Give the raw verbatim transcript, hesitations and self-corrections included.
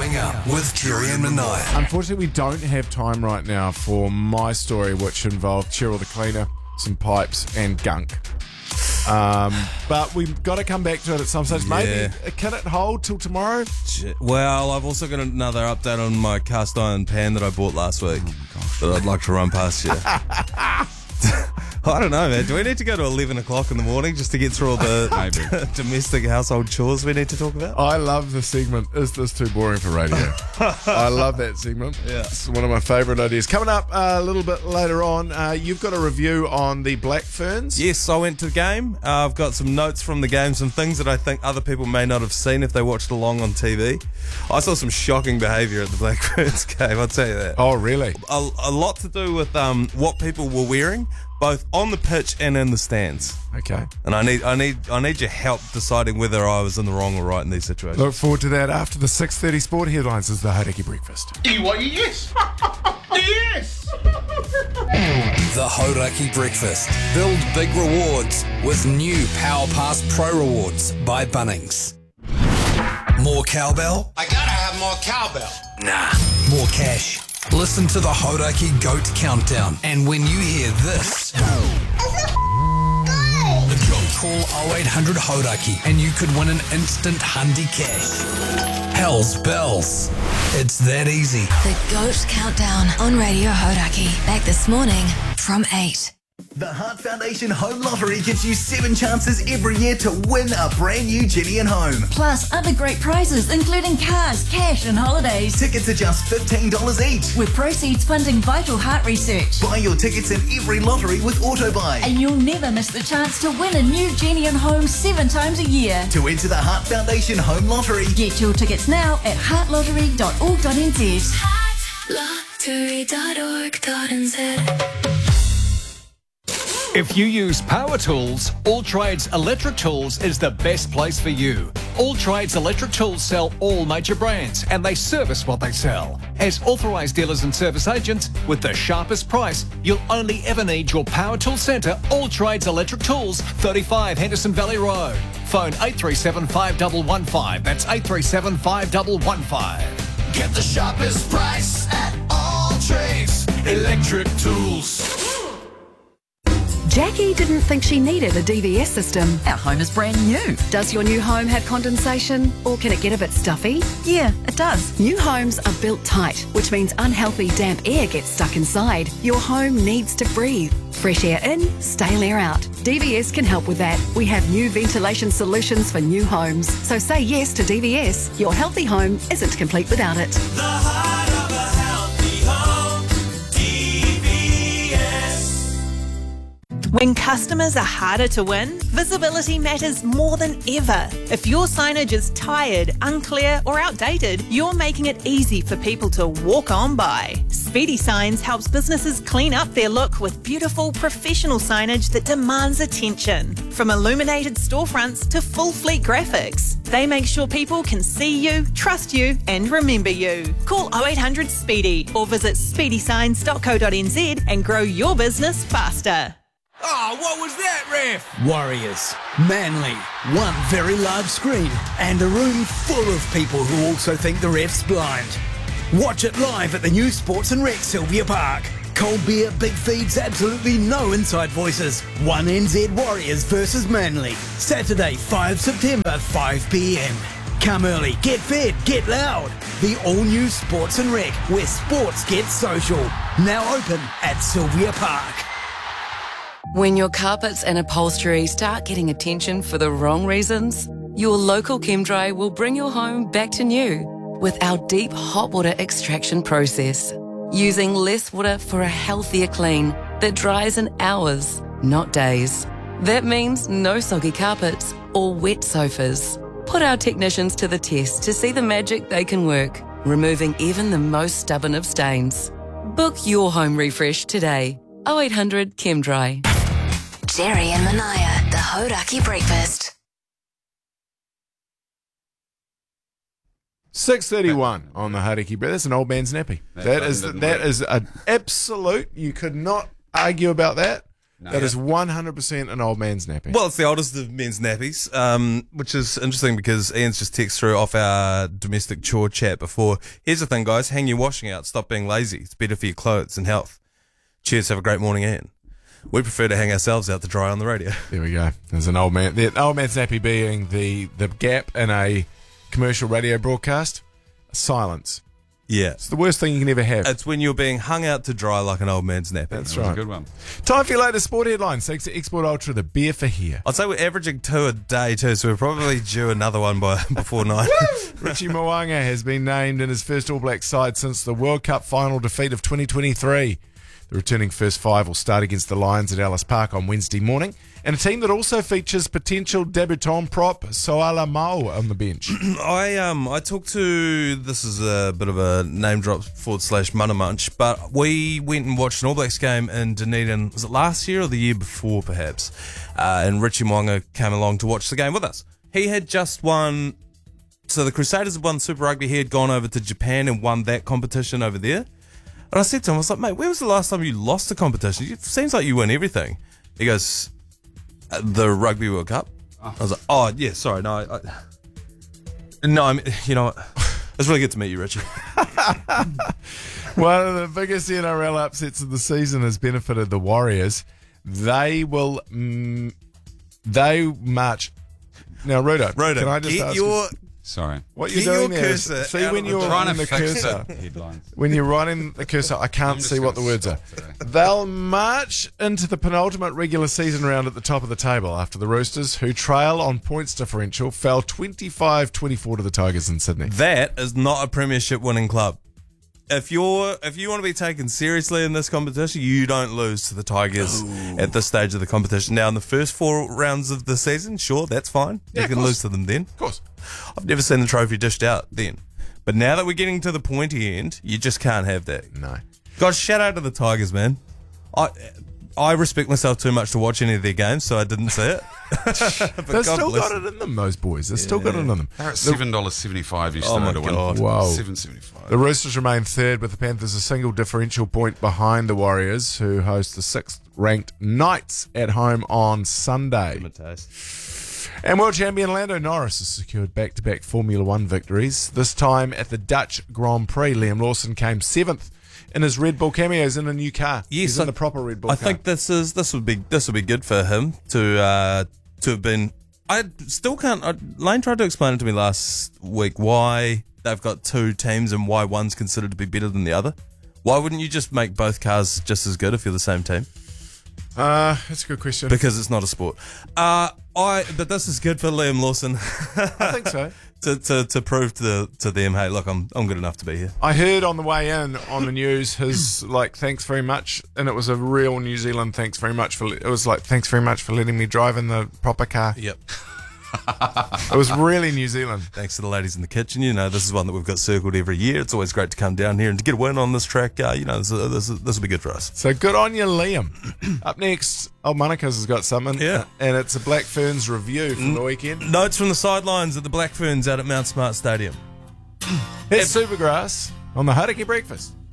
Coming up with Jerry and Manaya. Unfortunately, we don't have time right now for my story, which involved Cheryl the cleaner, some pipes, and gunk. Um, but we've got to come back to it at some stage. Maybe Yeah. can it hold till tomorrow? Well, I've also got another update on my cast iron pan that I bought last week that I'd like to run past you. I don't know, man. Do we need to go to eleven o'clock in the morning just to get through all the domestic household chores we need to talk about? I love the segment, Is This Too Boring for Radio? I love that segment. Yeah. It's one of my favourite ideas. Coming up uh, a little bit later on, uh, you've got a review on the Black Ferns. Yes, I went to the game. Uh, I've got some notes from the game, some things that I think other people may not have seen if they watched along on T V. I saw some shocking behaviour at the Black Ferns game, I'll tell you that. Oh, really? A, a lot to do with um, what people were wearing, both on the pitch and in the stands. Okay. And I need I need, I need your help deciding whether I was in the wrong or right in these situations. Look forward to that after the six thirty sport headlines is the Hauraki Breakfast. Yes! Yes! The Hauraki Breakfast. Build big rewards with new Power Pass Pro Rewards by Bunnings. More cowbell? I gotta have more cowbell. Nah. More cash? Listen to the Hauraki Goat Countdown. And when you hear this, call oh eight hundred Hauraki and you could win an instant Hundi cash. Hell's bells. It's that easy. The Goat Countdown on Radio Hauraki. Back this morning from eight. The Heart Foundation Home Lottery gives you seven chances every year to win a brand new Jenny and Home. Plus other great prizes, including cars, cash and holidays. Tickets are just fifteen dollars each. With proceeds funding vital heart research. Buy your tickets in every lottery with AutoBuy. And you'll never miss the chance to win a new Jenny and Home seven times a year. To enter the Heart Foundation Home Lottery, get your tickets now at heart lottery dot org dot n z. heart lottery dot org dot n z. If you use power tools, All Trades Electric Tools is the best place for you. All Trades Electric Tools sell all major brands and they service what they sell. As authorised dealers and service agents, with the sharpest price, you'll only ever need your power tool centre, All Trades Electric Tools, thirty-five Henderson Valley Road. Phone eight three seven, five one one five. That's eight three seven, five one one five. Get the sharpest price at All Trades Electric Tools. Jackie didn't think she needed a D V S system. Our home is brand new. Does your new home have condensation, or can it get a bit stuffy? Yeah, it does. New homes are built tight, which means unhealthy damp air gets stuck inside. Your home needs to breathe. Fresh air in, stale air out. D V S can help with that. We have new ventilation solutions for new homes. So say yes to D V S. Your healthy home isn't complete without it. The heart of a healthy home, D V S. When customers are harder to win, visibility matters more than ever. If your signage is tired, unclear or outdated, you're making it easy for people to walk on by. Speedy Signs helps businesses clean up their look with beautiful, professional signage that demands attention. From illuminated storefronts to full fleet graphics, they make sure people can see you, trust you and remember you. Call oh eight hundred SPEEDY or visit speedy signs dot co dot n z and grow your business faster. Oh, what was that, ref? Warriors, Manly, one very large screen and a room full of people who also think the ref's blind. Watch it live at the new Sports and Rec Sylvia Park. Cold beer, big feeds, absolutely no inside voices. one N Z Warriors versus Manly. Saturday, the fifth of September, five p m. Come early, get fed, get loud. The all-new Sports and Rec, where sports gets social. Now open at Sylvia Park. When your carpets and upholstery start getting attention for the wrong reasons, your local ChemDry will bring your home back to new with our deep hot water extraction process, using less water for a healthier clean that dries in hours, not days. That means no soggy carpets or wet sofas. Put our technicians to the test to see the magic they can work, removing even the most stubborn of stains. Book your home refresh today. oh eight hundred ChemDry. Jerry and Manaya, the Hauraki Breakfast. six thirty-one on the Hauraki Breakfast. That's an old man's nappy. That, that is that is an absolute. You could not argue about that. No. That is one hundred percent an old man's nappy. Well, it's the oldest of men's nappies, um, which is interesting because Ian's just texted through off our domestic chore chat before. Here's the thing, guys. Hang your washing out. Stop being lazy. It's better for your clothes and health. Cheers. Have a great morning, Ian. We prefer to hang ourselves out to dry on the radio. There we go. There's an old man. The old man's nappy being the, the gap in a commercial radio broadcast. Silence. Yeah. It's the worst thing you can ever have. It's when you're being hung out to dry like an old man's nappy. That's That was right. a good one. Time for your latest sport headlines. Thanks to Export Ultra, the beer for here. I'd say we're averaging two a day too, so we're probably due another one by before nine. Richie Mo'unga has been named in his first All Black side since the World Cup final defeat of twenty twenty-three. The returning first five will start against the Lions at Ellis Park on Wednesday morning, and a team that also features potential debutant prop Soala Mao on the bench. I um I talked to, this is a bit of a name drop forward slash Munna Munch, but we went and watched an All Blacks game in Dunedin. Was it last year or the year before, perhaps? Uh, and Richie Mo'unga came along to watch the game with us. He had just won. So the Crusaders had won Super Rugby. He had gone over to Japan and won that competition over there. And I said to him, I was like, mate, when was the last time you lost a competition? It seems like you win everything. He goes, "Uh, the Rugby World Cup. I was like, oh, yeah, sorry. No, I, I, no, I mean, you know what? It's really good to meet you, Richie. One of the biggest N R L upsets of the season has benefited the Warriors. They will, mm, they march. Now, Rudo, Rudo, can I just get ask your... you, Sorry. what you're Get doing your there is, cursor see out when of you're the- Trying writing to the fix cursor, the headlines. when you're writing the cursor, I can't just see what the gonna words are. stop today. They'll march into the penultimate regular season round at the top of the table after the Roosters, who trail on points differential, fell twenty-five twenty-four to the Tigers in Sydney. That is not a premiership winning club. If you're if you want to be taken seriously in this competition, you don't lose to the Tigers at this stage of the competition. Now, in the first four rounds of the season, sure, that's fine. Yeah, you of can course. lose to them then. Of course. I've never seen the trophy dished out then. But now that we're getting to the pointy end, you just can't have that. No. Guys, shout out to the Tigers, man. I I respect myself too much to watch any of their games, so I didn't see it. But They've God still bless got them. it in them, those boys. They've still got it in them. They're at seven dollars seventy-five Oh yesterday my to win. God. Wow. seven seventy-five. The Roosters remain third, with the Panthers a single differential point behind the Warriors, who host the sixth-ranked Knights at home on Sunday. And world champion Lando Norris has secured back-to-back Formula One victories. This time at the Dutch Grand Prix, Liam Lawson came seventh in his Red Bull cameos in a new car. Yes, He's in I- the proper Red Bull I car. think this is this would be this would be good for him to uh, to have been. I still can't. I, Lane tried to explain it to me last week why they've got two teams and why one's considered to be better than the other. Why wouldn't you just make both cars just as good if you're the same team? Uh, that's a good question. Because it's not a sport. Uh, I but this is good for Liam Lawson. I think so. to, to to prove to the, to them, hey, look, I'm I'm good enough to be here. I heard on the way in on the news his like thanks very much, and it was a real New Zealand thanks very much for. It was like thanks very much for letting me drive in the proper car. Yep. It was really New Zealand. Thanks to the ladies in the kitchen. You know, this is one that we've got circled every year. It's always great to come down here and to get a win on this track. Uh, you know, this this this will be good for us. So good on you, Liam. Up next, Old Monaco's has got something. Yeah. And it's a Black Ferns review from the weekend. Notes from the sidelines at the Black Ferns out at Mount Smart Stadium. It's Supergrass on the Hauraki Breakfast.